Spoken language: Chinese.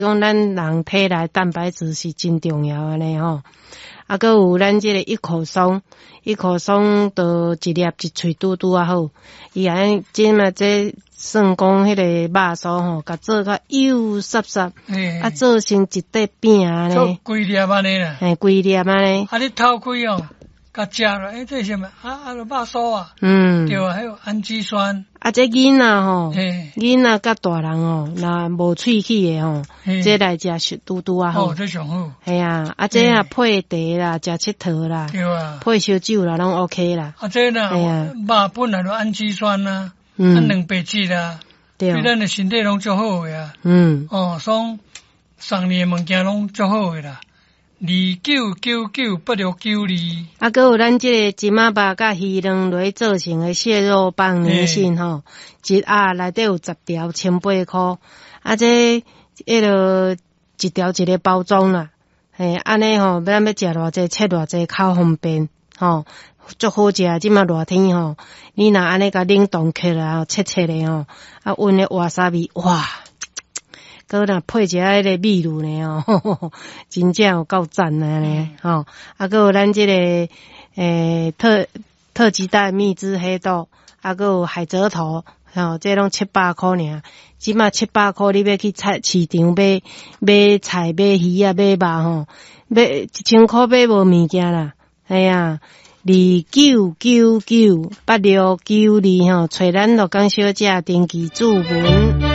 讲咱人体内蛋白质是真重要安尼吼。啊，搁有咱这个一口松，一口松都一粒一喙拄拄啊好。伊安即嘛这算讲迄个肉酥吼，甲做甲幼湿湿，啊做成一块饼安尼。 做规粒安尼啦。 嘿，规粒安尼。 啊，你偷开哦，甲食了，这是什么？肉酥啊。对啊，还有氨基酸。啊， 这囡仔吼，囡仔甲大人哦，若无喙齿的吼，这来食拄拄啊好。 哦，这上好。 系啊，这啊配茶啦，食佚佗啦， 对啊， 配烧酒啦，拢 OK 啦。 啊，这啦，肉本来就氨基酸啦，蛋白质啦，对咱的身体拢足好的啊。送你的物件拢足好的啦。2999不留92。 啊，搁有咱这个金仔肉甲鱼卵来做成的蟹肉棒粘性吼，一盒内底有10条，1800块。啊，这迄落一条一个包装啦，嘿，安尼吼，咱要食偌济，切偌济，较方便吼，足好食。即马热天吼，你若安尼甲冷冻起来，切切的吼，啊，温的瓦萨比，哇！搁若配一下迄个秘鲁呢哦，真正有够赞啊呢吼！啊，搁有咱这个特级带蜜汁黑豆，啊，搁有海蜇头，吼，这拢700块尔。即马700块，你要去市场买菜、买鱼啊、买肉吼，买1000块买无物件啦。哎呀，29998692吼，找咱乐港小姐登记注文。